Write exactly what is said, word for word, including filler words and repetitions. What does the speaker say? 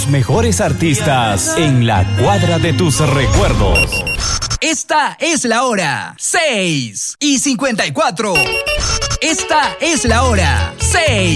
Los mejores artistas en la cuadra de tus recuerdos. Esta es la hora, seis y cincuenta y cuatro. Esta es la hora, seis.